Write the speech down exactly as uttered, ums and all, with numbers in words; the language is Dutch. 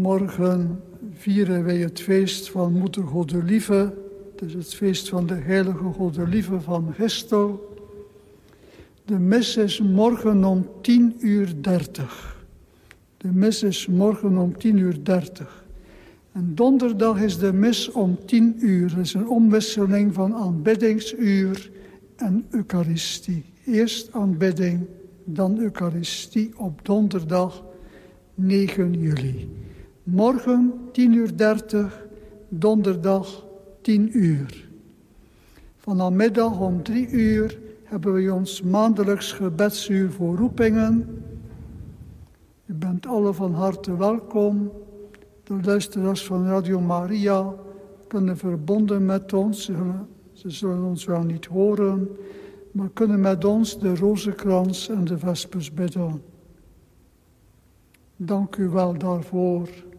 Morgen vieren wij het feest van Moeder Godelieve. Het is het feest van de heilige Godelieve van Gistel. De mis is morgen om tien uur dertig. De mis is morgen om tien uur dertig. En donderdag is de mis om tien uur. Dat is een omwisseling van aanbiddingsuur en Eucharistie. Eerst aanbidding, dan Eucharistie op donderdag negen juli. Morgen tien uur dertig, donderdag tien uur. Vanmiddag om drie uur hebben we ons maandelijks gebedsuur voor roepingen. U bent alle van harte welkom. De luisteraars van Radio Maria kunnen verbonden met ons. Ze zullen ons wel niet horen, maar kunnen met ons de rozenkrans en de vespers bidden. Dank u wel daarvoor.